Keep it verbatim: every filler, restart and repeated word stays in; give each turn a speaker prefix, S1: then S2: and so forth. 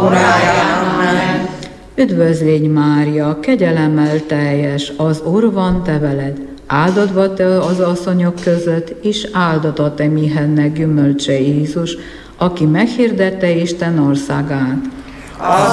S1: óráján. Amen.
S2: Üdvözlégy Mária, kegyelemmel teljes, az Úr van te veled. Áldott vagy te az asszonyok között, és áldott a te mihennek gyümölcse Jézus, aki meghirdette Isten országát.
S1: Az